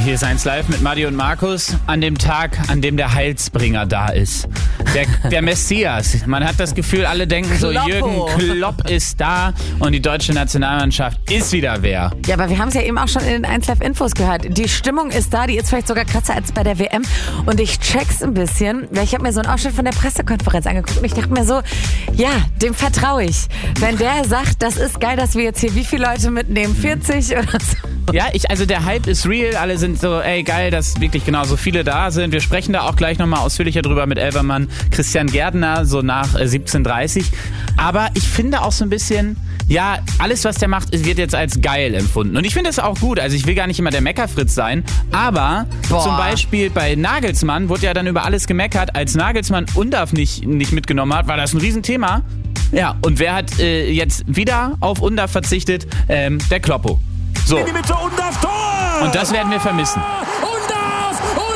Hier ist 1 Live mit Madi und Markus an dem Tag, an dem der Heilsbringer da ist. Der Messias. Man hat das Gefühl, alle denken so, Jürgen Klopp ist da und die deutsche Nationalmannschaft ist wieder wer. Ja, aber wir haben es ja eben auch schon in den 1 Live Infos gehört. Die Stimmung ist da, die ist vielleicht sogar krasser als bei der WM. Und ich check's ein bisschen, weil ich habe mir so einen Ausschnitt von der Pressekonferenz angeguckt und ich dachte mir so, ja, dem vertraue ich. Wenn der sagt, das ist geil, dass wir jetzt hier wie viele Leute mitnehmen, 40 oder so. Ja, also der Hype ist real, alle sind so, ey geil, dass wirklich genau so viele da sind. Wir sprechen da auch gleich nochmal ausführlicher drüber mit Elvermann Christian Gärtner, so nach 17:30. Aber ich finde auch so ein bisschen, ja, alles was der macht, wird jetzt als geil empfunden. Und ich finde es auch gut, also ich will gar nicht immer der Meckerfritz sein, aber zum Beispiel bei Nagelsmann wurde ja dann über alles gemeckert, als Nagelsmann Undav nicht mitgenommen hat, war das ein Riesenthema. Ja, und wer hat jetzt wieder auf Undav verzichtet? Der Kloppo. So. In die Mitte, Undav, Tor! Und das werden wir vermissen. Undav!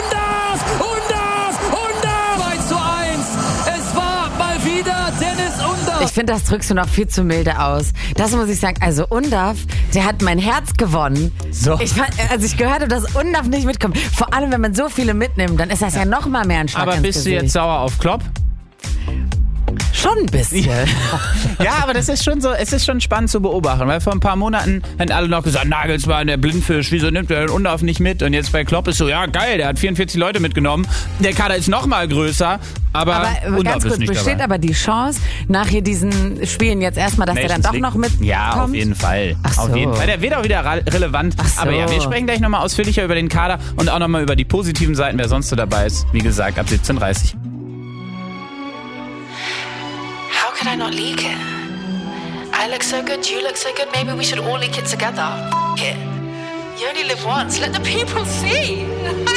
2:1. Es war mal wieder Dennis Undav. Ich finde, das drückst du noch viel zu milde aus. Das muss ich sagen. Also Undav, der hat mein Herz gewonnen. So. Als ich gehört habe, dass Undav nicht mitkommt, vor allem wenn man so viele mitnimmt, dann ist das ja noch mal mehr ein Schlag Aber ins bist du Gesicht. jetzt sauer auf Klopp? Schon ein bisschen. Ja, aber das ist schon so, es ist schon spannend zu beobachten, weil vor ein paar Monaten haben alle noch gesagt, Nagelsmann, der Blindfisch, wieso nimmt der den Undav nicht mit? Und jetzt bei Klopp ist so, ja geil, der hat 44 Leute mitgenommen, der Kader ist noch mal größer, aber Undav ganz kurz, ist nicht besteht dabei. aber die Chance, nach hier diesen Spielen jetzt erstmal, dass der dann Nations doch League? noch mitkommt? Ja, auf jeden Fall. Ach so. Auf jeden Fall. Der wird auch wieder relevant. Ach so. Aber ja, wir sprechen gleich nochmal ausführlicher über den Kader und auch nochmal über die positiven Seiten, wer sonst so dabei ist. Wie gesagt, ab 17:30. How could I not leak it? I look so good, you look so good, maybe we should all leak it together. F*** it. You only live once, let the people see.